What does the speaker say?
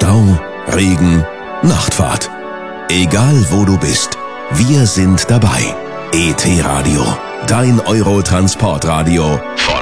Stau, Regen, Nachtfahrt. Egal wo du bist, wir sind dabei. ET Radio, dein Euro-Transportradio.